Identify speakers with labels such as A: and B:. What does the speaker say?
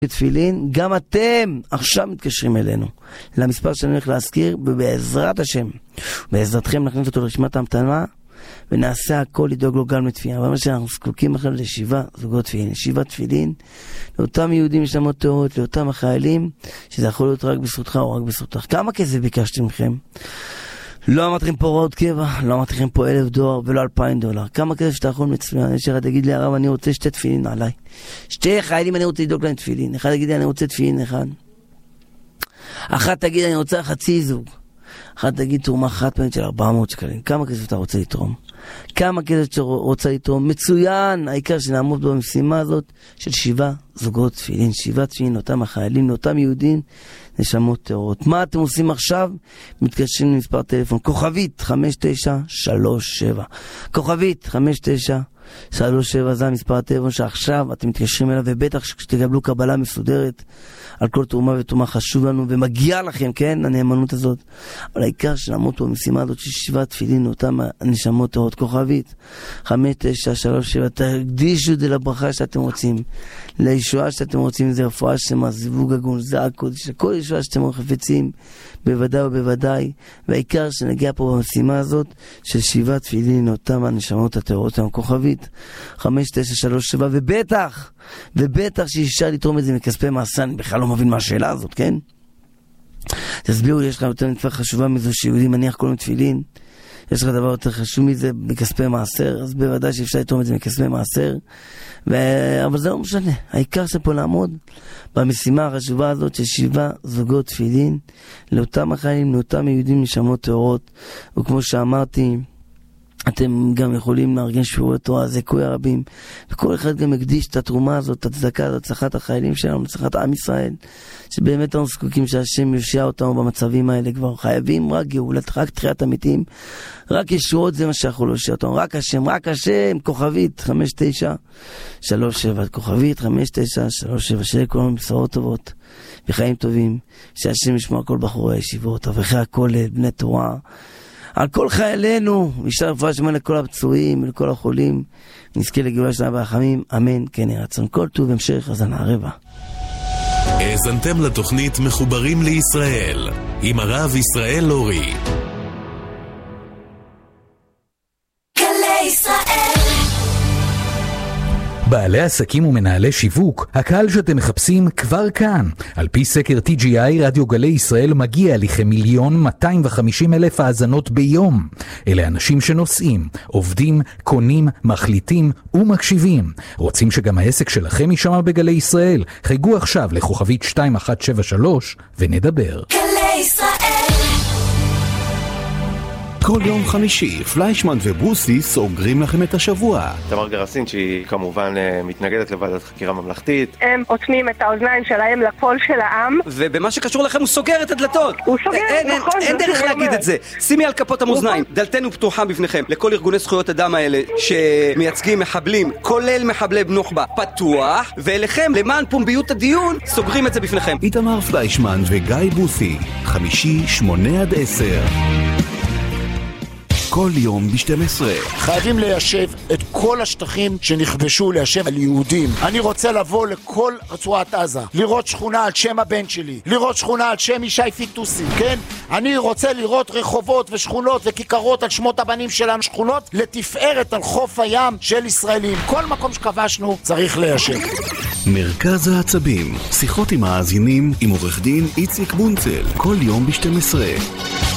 A: תפילין, גם אתם עכשיו מתקשרים אלינו למספר שאני הולך להזכיר, ובעזרת השם, בעזרתכם נכניס אותו לרשימת ההמתנה ונעשה הכל לדאוג לו גם לתפילה. אבל מה שאנחנו זקוקים עכשיו לשבעה זוגות תפילין, שבעה תפילין לאותם יהודים משלמות תאורות, לאותם החיילים, שזה יכול להיות רק בזכותך או רק בזכותך. כמה כסף ביקשתם מכם? לא אמרתי לכם פה הוראות קבע, לא אמרתי לכם פה $1,000 ולא $2,000. כמה כסף שאתה יכול מצוין? יש אחד תגיד לי, הרב, אני רוצה 2 תפילין עליי. 2 חיילים אני רוצה לדאוג להם תפילין. אחד תגיד לי, אני רוצה תפילין אחד. אחת תגיד, אני רוצה חצי זוג. אחת תגיד, תרומה חד פעמית של 400 שקלים. כמה כסף אתה רוצה לתרום? כמה כסף אתה רוצה לתרום? מצוין! העיקר שנעמוד במשימה הזאת של 7 זוגות תפילין. 7 תפילין לאותם החיילים, לאותם יהודים, נשמות טהורות. מה אתם עושים עכשיו? מתקשרים למספר טלפון כוכבית 5937. כוכבית 5937, זה המספר הטלפון שעכשיו אתם מתקשרים אליו, ובטח שתקבלו קבלה מסודרת על כל תרומה ותרומה. חשוב לנו ומגיע לכם, כן, הנאמנות הזאת. אבל העיקר שנעמוד פה במשימה הזאת של 7 תפילין לאותם הנשמות טהורות. כוכבית 5937, תקדישו את זה לברכה שאתם רוצים, לישועה שאתם רוצים, זה רפואה שלמה, זיווג הגון, זה הקודש, כל ישועה שאתם חפצים, בוודאי ובוודאי. והעיקר שנגיע פה במשימה הזאת של 7 תפילין לאותם הנשמות הטהורות. כוכבית 5937, ובטח שאפשר לתרום את זה מכספי מעשה. אני בכלל לא מבין מה השאלה הזאת, כן? תסבירו, יש לך יותר מצווה חשובה מזו שיהודי מניח כל מיני תפילין? יש לך דבר יותר חשוב מזה בכספי מעשר? אז בוודאי שאפשר לתרום את זה מכספי מעשר, אבל זה לא משנה. העיקר שפה לעמוד במשימה החשובה הזאת של 7 זוגות תפילין לאותם החיילים, לאותם יהודים נשמות טהורות. וכמו שאמרתי, אתם גם יכולים לארגן שיעורי תורה, זיכוי הרבים, וכל אחד גם הקדיש את התרומה הזאת, את הצדקה, את הצלחת החיילים שלנו, הצלחת עם ישראל, שבאמת אנחנו זקוקים שהשם יושיע אותנו במצבים האלה. כבר חייבים רק גאולת, רק תחיית המתים, רק ישועות, זה מה שיכול להושיע אותנו, רק השם. כוכבית 5937, כוכבית 5937, שיהיה כולנו בשורות טובות וחיים טובים, שהשם ישמע כל בחורי הישיבות, אברכי הכולל, בני תורה, על כל חיילינו, וישתר רפואה שלמה לכל הפצועים ולכל החולים, נזכה לגאולה שלנו ברחמים, אמן כן יהי רצון. כל טוב, המשך האזנה הרבה.
B: האזנתם לתוכנית מחוברים לישראל עם הרב ישראל לורי.
C: גלי ישראל.
D: בעלי עסקים ומנהלי שיווק, הקהל שאתם מחפשים כבר כאן. על פי סקר TGI, רדיו גלי ישראל מגיע ל1,250,000 האזנות ביום. אלה אנשים שנוסעים, עובדים, קונים, מחליטים ומקשיבים. רוצים שגם העסק שלכם יישמע בגלי ישראל? חייגו עכשיו לכוכבית 2173 ונדבר.
C: גלי ישראל.
E: כל יום חמישי, פליישמן וברוסי סוגרים לכם את השבוע.
F: תמר גרסין, שהיא כמובן מתנגדת לוועדת חקירה ממלכתית.
G: הם עוצמים את האוזניים שלהם לקול של העם.
H: ובמה שקשור לכם הוא סוגר את הדלתות.
G: הוא סוגר, נכון.
H: אין דרך להגיד את זה. שימי על כפות המאזניים. דלתנו פתוחה בפניכם. לכל ארגוני זכויות אדם האלה שמייצגים מחבלים, כולל מחבלי נוח'בה, פתוח. ואליכם, למען פומביות הדיון, סוגרים את זה בפניכם.
E: איתמר פליישמן וגיא בוסי, חמישי 8-10. כל יום ב-12.
I: חייבים ליישב את כל השטחים שנכבשו, ליישב על יהודים. אני רוצה לבוא לכל רצועת עזה, לראות שכונה על שם הבן שלי, לראות שכונה על שם ישי פיטוסי, כן? אני רוצה לראות רחובות ושכונות וכיכרות על שמות הבנים שלנו, שכונות לתפארת על חוף הים של ישראלים. כל מקום שכבשנו צריך ליישב.
E: מרכז העצבים, שיחות עם האזינים עם עורך דין איציק בונצל, כל יום ב-12.